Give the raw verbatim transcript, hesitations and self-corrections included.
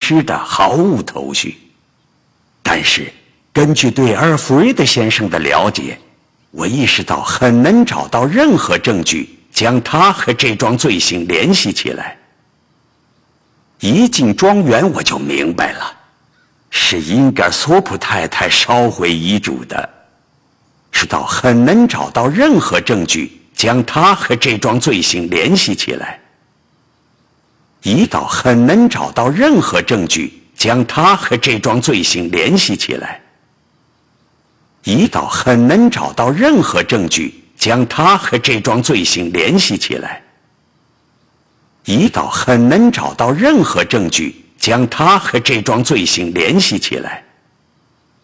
失的毫无头绪。但是根据对阿尔弗瑞德先生的了解，我意识到很难找到任何证据将他和这桩罪行联系起来。一进庄园我就明白了，是因格尔索普太太烧毁遗嘱的。直到很难找到任何证据将他和这桩罪行联系起来。一到很难找到任何证据将他和这桩罪行联系起来。一到很难找到任何证据将他和这桩罪行联系起来。一到很难找到任何证据将他和这桩罪行联系起来。